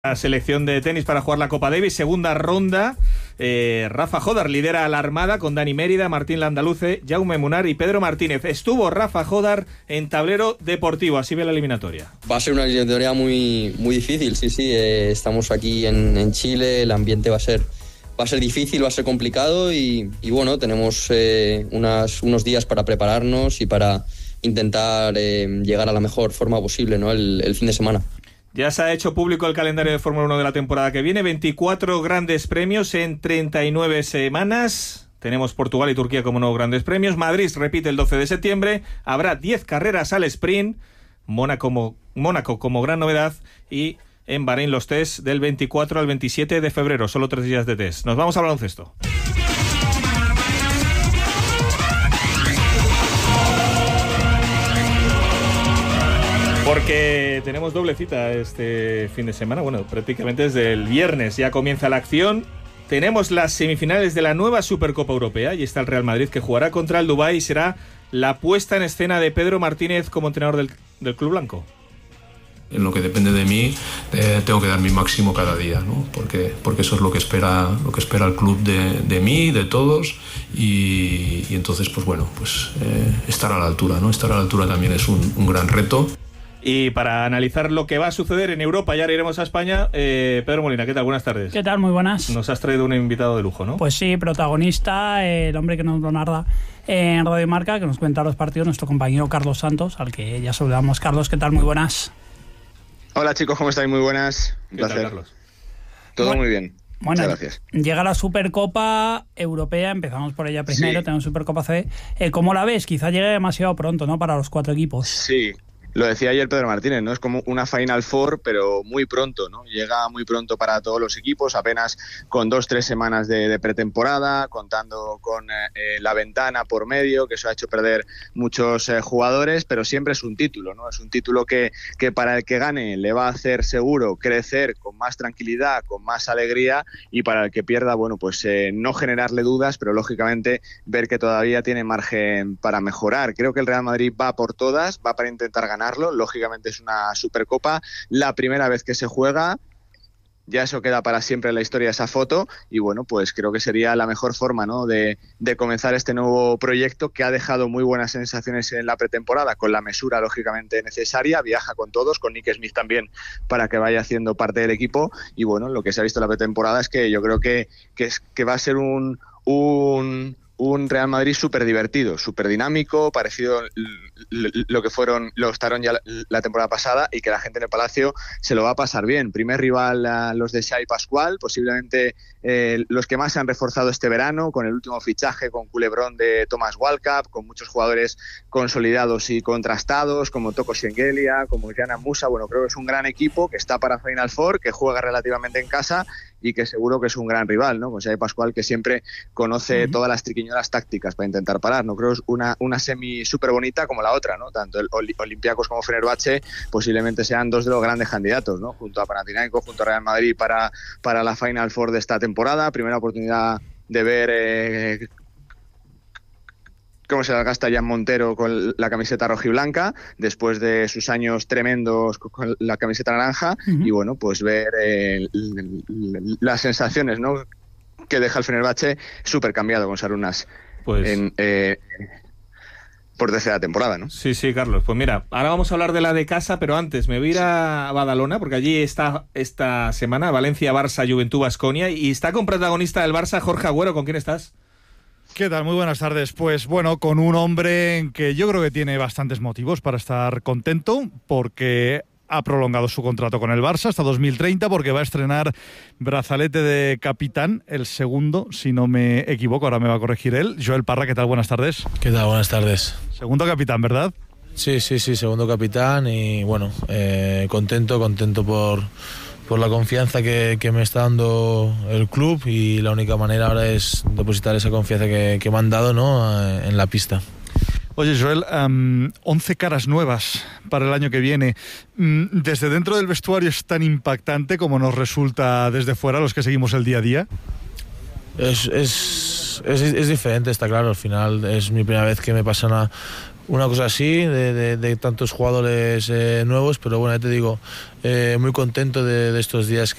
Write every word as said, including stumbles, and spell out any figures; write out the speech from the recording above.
La selección de tenis para jugar la Copa Davis, segunda ronda. eh, Rafa Jodar lidera a la Armada con Dani Mérida, Martín Landaluce, Jaume Munar y Pedro Martínez. Estuvo Rafa Jodar en tablero deportivo, así ve la eliminatoria. Va a ser una eliminatoria muy, muy difícil, sí, sí. Eh, estamos aquí en, en Chile, el ambiente va a ser, va a ser difícil, va a ser complicado y, y bueno, tenemos eh, unas, unos días para prepararnos y para intentar eh, llegar a la mejor forma posible, ¿no? el, el fin de semana. Ya se ha hecho público el calendario de Fórmula uno de la temporada que viene, veinticuatro grandes premios en treinta y nueve semanas. Tenemos Portugal y Turquía como nuevos grandes premios. Madrid repite el doce de septiembre. Habrá diez carreras al sprint. Mónaco como, Mónaco como gran novedad. Y en Bahrein los test del veinticuatro al veintisiete de febrero. Solo tres días de test. Nos vamos al baloncesto. Porque tenemos doble cita este fin de semana, bueno, prácticamente desde el viernes ya comienza la acción. Tenemos las semifinales de la nueva Supercopa Europea y está el Real Madrid que jugará contra el Dubái y será la puesta en escena de Pedro Martínez como entrenador del, del Club Blanco. En lo que depende de mí, eh, tengo que dar mi máximo cada día, ¿no? Porque, porque eso es lo que espera, lo que espera el club de, de mí, de todos, y, y entonces, pues bueno, pues eh, estar a la altura, ¿no? Estar a la altura también es un, un gran reto. Y para analizar lo que va a suceder en Europa, ya iremos a España. eh, Pedro Molina, ¿qué tal? Buenas tardes. ¿Qué tal? Muy buenas. Nos has traído un invitado de lujo, ¿no? Pues sí, protagonista, eh, el hombre que nos lo narra en Radio Marca, que nos cuenta los partidos, nuestro compañero Carlos Santos, al que ya saludamos. Carlos, ¿qué tal? Muy buenas. Hola chicos, ¿cómo estáis? Muy buenas. Un ¿Qué placer. tal, Carlos? Todo bueno, muy bien. Bueno, muchas gracias. Llega la Supercopa Europea, empezamos por ella primero, sí. Tenemos Supercopa C. Eh, ¿Cómo la ves? Quizá llegue demasiado pronto, ¿no? Para los cuatro equipos. Sí. Lo decía ayer Pedro Martínez, ¿no? Es como una Final Four, pero muy pronto, ¿no? Llega muy pronto para todos los equipos, apenas con dos, tres semanas de, de pretemporada, contando con eh, la ventana por medio, que eso ha hecho perder muchos eh, jugadores, pero siempre es un título, ¿no? Es un título que, que para el que gane le va a hacer seguro crecer con más tranquilidad, con más alegría, y para el que pierda, bueno, pues eh, no generarle dudas, pero lógicamente ver que todavía tiene margen para mejorar. Creo que el Real Madrid va por todas, va para intentar ganar. Lógicamente es una Supercopa, la primera vez que se juega, ya eso queda para siempre en la historia, esa foto, y bueno, pues creo que sería la mejor forma, ¿no? de, de comenzar este nuevo proyecto que ha dejado muy buenas sensaciones en la pretemporada, con la mesura lógicamente necesaria, viaja con todos, con Nick Smith también para que vaya haciendo parte del equipo, y bueno, lo que se ha visto en la pretemporada es que yo creo que, que, es, que va a ser un... un un Real Madrid súper divertido, súper dinámico, parecido lo que fueron los Tarón ya la temporada pasada, y que la gente en el Palacio se lo va a pasar bien. Primer rival a los de Xavi Pascual, posiblemente eh, los que más se han reforzado este verano, con el último fichaje con Culebrón de Thomas Walcap, con muchos jugadores consolidados y contrastados, como Toko Schengelia, como Jana Musa. Bueno, creo que es un gran equipo que está para Final Four, que juega relativamente en casa y que seguro que es un gran rival, ¿no? Con Xavi Pascual, que siempre conoce uh-huh. todas las triquiñuelas tácticas para intentar parar. No creo que es una, una semi súper bonita como la otra, ¿no? Tanto el Olympiacos como Fenerbahce posiblemente sean dos de los grandes candidatos, ¿no? Junto a Panathinaikos, junto a Real Madrid para, para la Final Four de esta temporada. Primera oportunidad de ver eh, cómo se la gasta Jan Montero con la camiseta rojiblanca, después de sus años tremendos con la camiseta naranja, uh-huh. y bueno, pues ver eh, las sensaciones, ¿no? que deja el Fenerbahce súper cambiado con Sarunas pues... en, eh, por tercera temporada, ¿no? Sí, sí, Carlos. Pues mira, ahora vamos a hablar de la de casa, pero antes me voy a ir a Badalona, porque allí está esta semana Valencia, Barça, Juventud, Baskonia, y está con protagonista del Barça, Jorge Agüero. ¿Con quién estás? ¿Qué tal? Muy buenas tardes. Pues bueno, con un hombre que yo creo que tiene bastantes motivos para estar contento, porque ha prolongado su contrato con el Barça hasta dos mil treinta, porque va a estrenar brazalete de capitán, el segundo, si no me equivoco, ahora me va a corregir él. Joel Parra, ¿qué tal? Buenas tardes. ¿Qué tal? Buenas tardes. Segundo capitán, ¿verdad? Sí, sí, sí, segundo capitán, y bueno, eh, contento, contento por, por la confianza que, que me está dando el club, y la única manera ahora es depositar esa confianza que, que me han dado, ¿no?, en la pista. Oye, Joel, um, once caras nuevas para el año que viene. ¿Desde dentro del vestuario es tan impactante como nos resulta desde fuera, los que seguimos el día a día? Es, es, es, es diferente, está claro. Al final es mi primera vez que me pasa una, una cosa así, de, de, de tantos jugadores eh, nuevos, pero bueno, ya te digo, eh, muy contento de, de estos días que